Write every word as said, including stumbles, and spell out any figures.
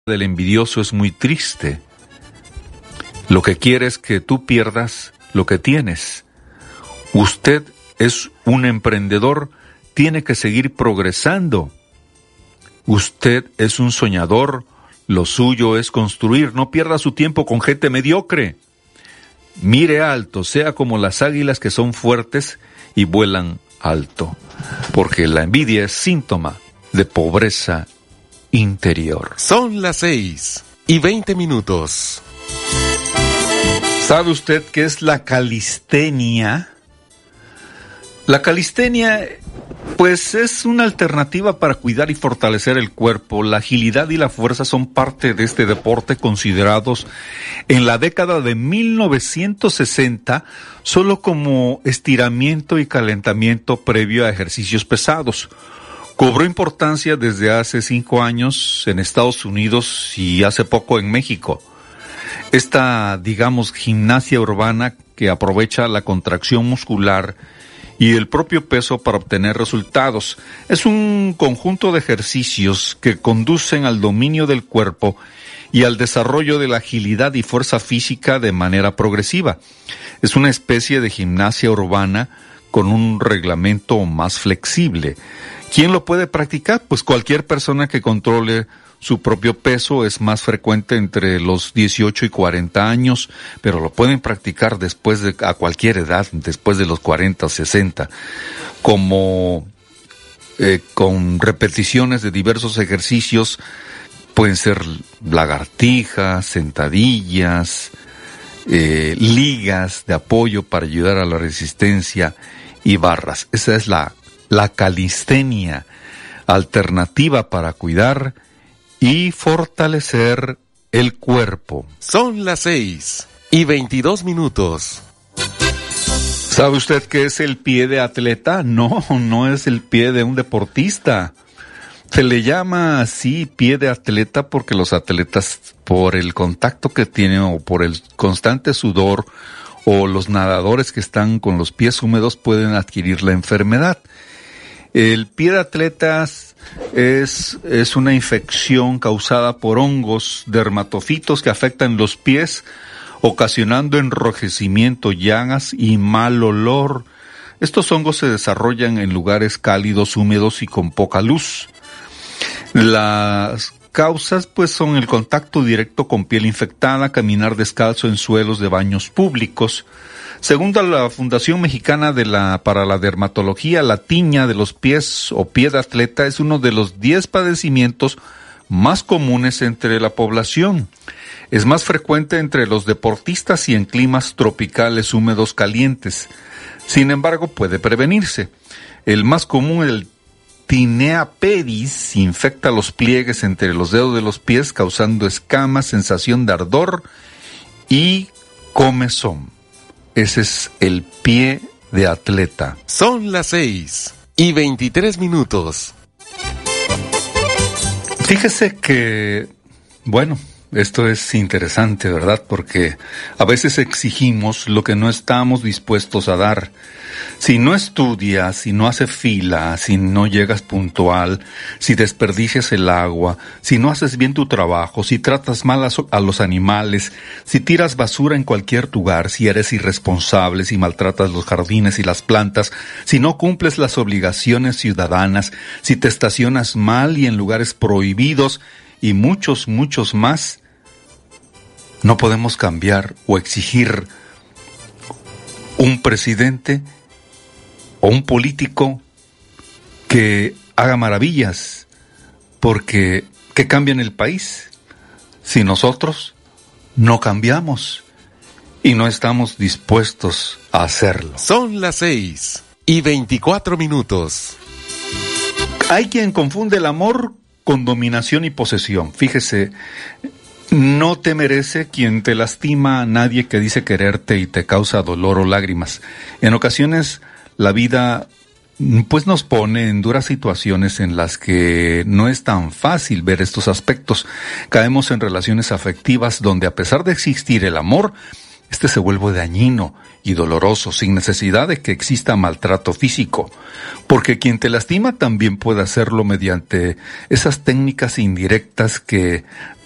del envidioso es muy triste. Lo que quiere es que tú pierdas lo que tienes. Usted es un emprendedor, tiene que seguir progresando. Usted es un soñador, lo suyo es construir. No pierda su tiempo con gente mediocre. Mire alto, sea como las águilas que son fuertes y vuelan alto, porque la envidia es síntoma de pobreza interior. Son las seis y veinte minutos. ¿Sabe usted qué es la calistenia? La calistenia, pues, es una alternativa para cuidar y fortalecer el cuerpo. La agilidad y la fuerza son parte de este deporte, considerados en la década de mil novecientos sesenta solo como estiramiento y calentamiento previo a ejercicios pesados. Cobró importancia desde hace cinco años en Estados Unidos y hace poco en México. Esta, digamos, gimnasia urbana que aprovecha la contracción muscular y el propio peso para obtener resultados. Es un conjunto de ejercicios que conducen al dominio del cuerpo y al desarrollo de la agilidad y fuerza física de manera progresiva. Es una especie de gimnasia urbana con un reglamento más flexible. ¿Quién lo puede practicar? Pues cualquier persona que controle su propio peso. Es más frecuente entre los dieciocho y cuarenta años, pero lo pueden practicar después de, a cualquier edad, después de los cuarenta o sesenta, como eh, con repeticiones de diversos ejercicios. Pueden ser lagartijas, sentadillas, eh, ligas de apoyo para ayudar a la resistencia y barras. Esa es la La calistenia, alternativa para cuidar y fortalecer el cuerpo. Son las seis y veintidós minutos. ¿Sabe usted qué es el pie de atleta? No, no es el pie de un deportista. Se le llama así pie de atleta porque los atletas, por el contacto que tienen o por el constante sudor, o los nadadores que están con los pies húmedos, pueden adquirir la enfermedad. El pie de atletas es, es una infección causada por hongos dermatofitos que afectan los pies, ocasionando enrojecimiento, llagas y mal olor. Estos hongos se desarrollan en lugares cálidos, húmedos y con poca luz. Las causas, pues, son el contacto directo con piel infectada, caminar descalzo en suelos de baños públicos. Según la Fundación Mexicana de la, para la Dermatología, la tiña de los pies o pie de atleta es uno de los diez padecimientos más comunes entre la población. Es más frecuente entre los deportistas y en climas tropicales húmedos calientes. Sin embargo, puede prevenirse. El más común, el tinea pedis, infecta los pliegues entre los dedos de los pies, causando escamas, sensación de ardor y comezón. Ese es el pie de atleta. Son las seis y veintitrés minutos. Fíjese que, bueno, esto es interesante, ¿verdad? Porque a veces exigimos lo que no estamos dispuestos a dar. Si no estudias, si no haces fila, si no llegas puntual, si desperdicias el agua, si no haces bien tu trabajo, si tratas mal a, a los animales, si tiras basura en cualquier lugar, si eres irresponsable, si maltratas los jardines y las plantas, si no cumples las obligaciones ciudadanas, si te estacionas mal y en lugares prohibidos y muchos, muchos más, no podemos cambiar o exigir un presidente o un político que haga maravillas, porque que cambien el país si nosotros no cambiamos y no estamos dispuestos a hacerlo. Son las seis y veinticuatro minutos. Hay quien confunde el amor con dominación y posesión. Fíjese, no te merece quien te lastima, a nadie que dice quererte y te causa dolor o lágrimas. En ocasiones la vida pues nos pone en duras situaciones en las que no es tan fácil ver estos aspectos. Caemos en relaciones afectivas donde, a pesar de existir el amor, este se vuelve dañino y doloroso, sin necesidad de que exista maltrato físico, porque quien te lastima también puede hacerlo mediante esas técnicas indirectas que